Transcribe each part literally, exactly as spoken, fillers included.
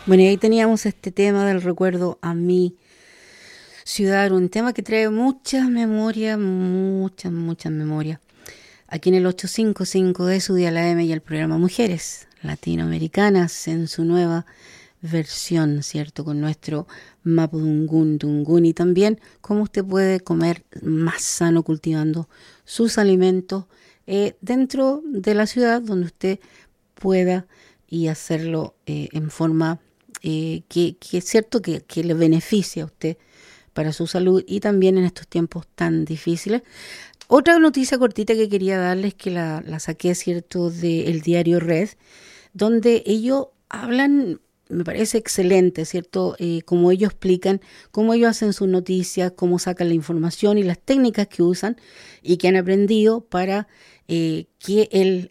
Bueno, y ahí teníamos este tema del recuerdo a mi ciudad, un tema que trae muchas memorias, muchas, muchas memorias. Aquí en el ochocientos cincuenta y cinco de su día la M y el programa Mujeres Latinoamericanas en su nueva versión, ¿cierto? Con nuestro Mapudungun Tungun y también cómo usted puede comer más sano cultivando sus alimentos eh, dentro de la ciudad donde usted pueda y hacerlo eh, en forma eh, que, que es cierto que, que le beneficie a usted para su salud y también en estos tiempos tan difíciles. Otra noticia cortita que quería darles que la, la saqué, cierto, del diario Red, donde ellos hablan, me parece excelente, cierto, eh, cómo ellos explican, cómo ellos hacen sus noticias, cómo sacan la información y las técnicas que usan y que han aprendido para eh, que el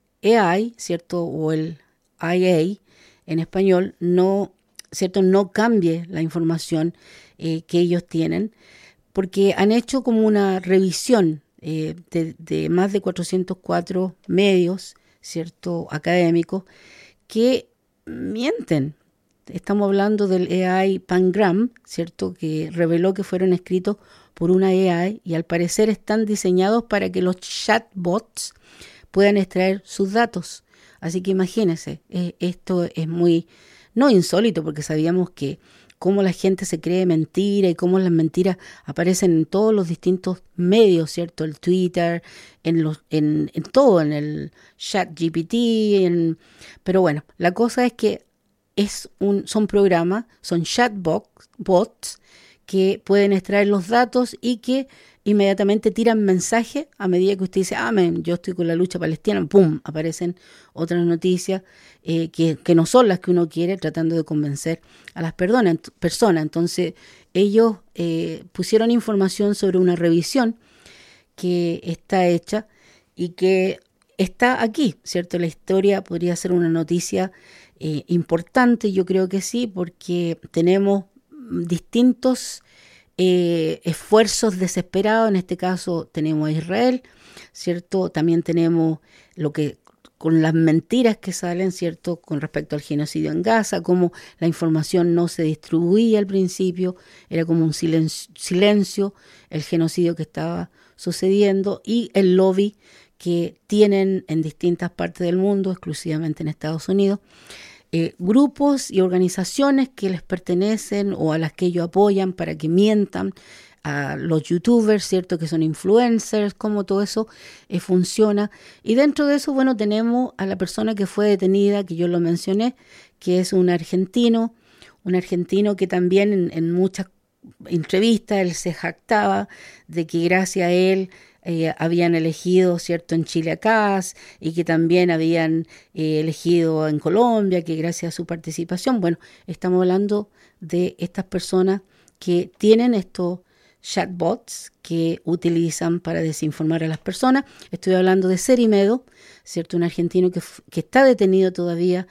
A I, cierto, o el I A en español, no, cierto, no cambie la información eh, que ellos tienen, porque han hecho como una revisión eh, de, de más de cuatrocientos cuatro medios, cierto, académicos, que mienten. Estamos hablando del A I Pangram, cierto, que reveló que fueron escritos por una A I y al parecer están diseñados para que los chatbots puedan extraer sus datos. Así que imagínense, eh, esto es muy, no insólito, porque sabíamos que cómo la gente se cree mentira y cómo las mentiras aparecen en todos los distintos medios, ¿cierto? El Twitter, en los, en, en todo, en el chat G P T, en, pero bueno, la cosa es que es un, son programas, son chatbots bots, que pueden extraer los datos y que inmediatamente tiran mensajes a medida que usted dice, ah, men, yo estoy con la lucha palestina, ¡pum!, aparecen otras noticias eh, que, que no son las que uno quiere, tratando de convencer a las personas. Entonces, ellos eh, pusieron información sobre una revisión que está hecha y que está aquí, ¿cierto? La historia podría ser una noticia eh, importante, yo creo que sí, porque tenemos distintos eh, esfuerzos desesperados. En este caso tenemos a Israel, ¿cierto? También tenemos lo que con las mentiras que salen, ¿cierto?, con respecto al genocidio en Gaza, cómo la información no se distribuía al principio, era como un silencio, silencio el genocidio que estaba sucediendo, y el lobby que tienen en distintas partes del mundo, exclusivamente en Estados Unidos, eh, grupos y organizaciones que les pertenecen o a las que ellos apoyan para que mientan, a los youtubers, ¿cierto?, que son influencers, cómo todo eso eh, funciona. Y dentro de eso, bueno, tenemos a la persona que fue detenida, que yo lo mencioné, que es un argentino, un argentino que también en, en muchas entrevistas él se jactaba de que gracias a él eh, habían elegido, ¿cierto?, en Chile a Kast, y que también habían eh, elegido en Colombia, que gracias a su participación. Bueno, estamos hablando de estas personas que tienen estos chatbots que utilizan para desinformar a las personas. Estoy hablando de Cerimedo, ¿cierto?, un argentino que, que está detenido todavía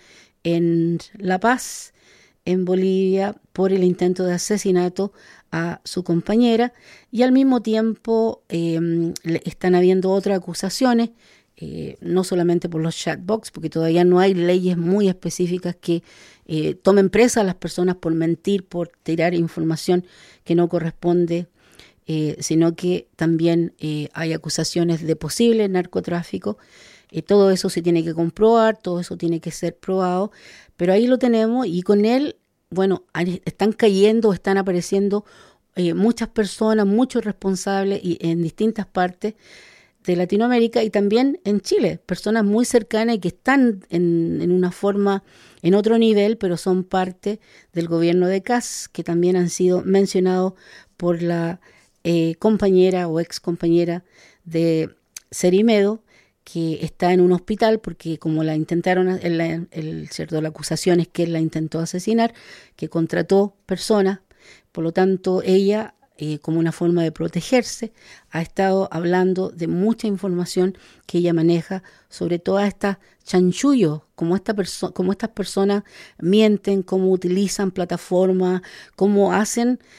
en La Paz, en Bolivia, por el intento de asesinato a su compañera, y al mismo tiempo eh, están habiendo otras acusaciones, eh, no solamente por los chatbots, porque todavía no hay leyes muy específicas que eh, tomen presa a las personas por mentir, por tirar información que no corresponde, Eh, sino que también eh, hay acusaciones de posible narcotráfico. Eh, todo eso se tiene que comprobar, todo eso tiene que ser probado, pero ahí lo tenemos, y con él, bueno, están cayendo, están apareciendo eh, muchas personas, muchos responsables y en distintas partes de Latinoamérica y también en Chile, personas muy cercanas y que están en, en una forma, en otro nivel, pero son parte del gobierno de Kast, que también han sido mencionados por la Eh, compañera o ex compañera de Cerimedo, que está en un hospital porque como la intentaron, el, el, cierto, la acusación es que él la intentó asesinar, que contrató personas, por lo tanto ella, eh, como una forma de protegerse, ha estado hablando de mucha información que ella maneja sobre todas estas chanchullos, como, esta perso- como estas personas mienten, cómo utilizan plataformas, cómo hacen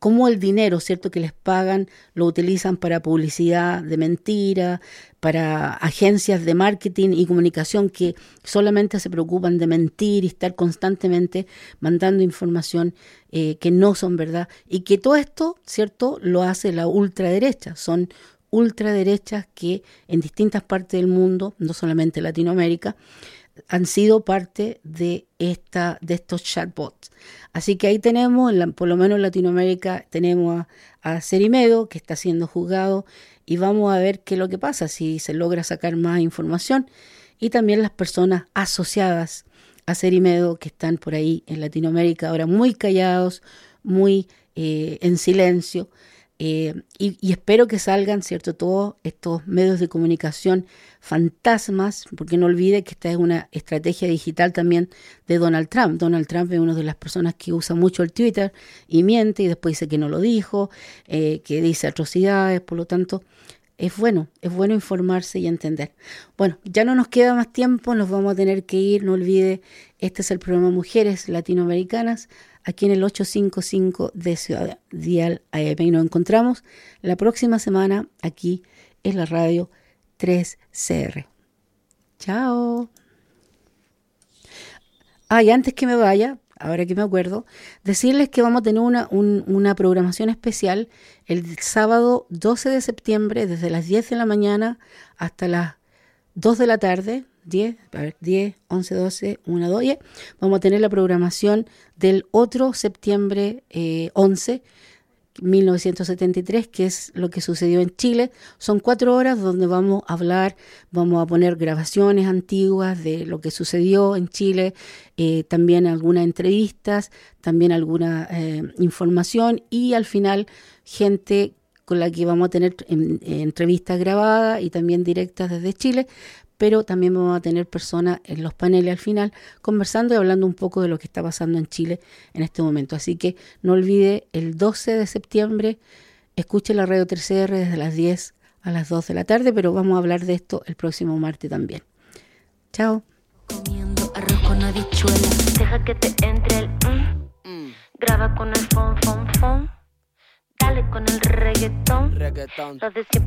cómo el dinero, ¿cierto?, que les pagan lo utilizan para publicidad de mentira, para agencias de marketing y comunicación que solamente se preocupan de mentir y estar constantemente mandando información eh, que no son verdad, y que todo esto, ¿cierto?, lo hace la ultraderecha. Son ultraderechas que en distintas partes del mundo, no solamente Latinoamérica, han sido parte de esta de estos chatbots. Así que ahí tenemos, en la, por lo menos en Latinoamérica, tenemos a, a Cerimedo, que está siendo juzgado, y vamos a ver qué es lo que pasa, si se logra sacar más información, y también las personas asociadas a Cerimedo, que están por ahí en Latinoamérica ahora muy callados, muy eh, en silencio, eh, y, y espero que salgan, ¿cierto?, todos estos medios de comunicación fantasmas, porque no olvide que esta es una estrategia digital también de Donald Trump. Donald Trump es una de las personas que usa mucho el Twitter y miente y después dice que no lo dijo, eh, que dice atrocidades, por lo tanto es bueno, es bueno informarse y entender. Bueno, ya no nos queda más tiempo, nos vamos a tener que ir, no olvide, este es el programa Mujeres Latinoamericanas, aquí en el ochocientos cincuenta y cinco de Ciudad Dial A M, y nos encontramos la próxima semana aquí en la radio tres C R. Chao. Ah, y antes que me vaya, ahora que me acuerdo, decirles que vamos a tener una, un, una programación especial el sábado doce de septiembre, desde las diez de la mañana hasta las dos de la tarde, diez, a ver, diez, once, doce, una, dos, diez. Vamos a tener la programación del otro septiembre eh, once, mil novecientos setenta y tres, que es lo que sucedió en Chile. Son cuatro horas donde vamos a hablar, vamos a poner grabaciones antiguas de lo que sucedió en Chile, eh, también algunas entrevistas, también alguna eh, información, y al final gente con la que vamos a tener en, en, entrevistas grabadas y también directas desde Chile, pero también vamos a tener personas en los paneles al final conversando y hablando un poco de lo que está pasando en Chile en este momento. Así que no olvide, el doce de septiembre, escuche la radio tres C R desde las diez a las dos de la tarde, pero vamos a hablar de esto el próximo martes también. Chao. Comiendo arroz con habichuela, deja que te entre el mm, mm. Graba con el fon, fon, fon. Dale con el reggaetón, reggaetón. Los de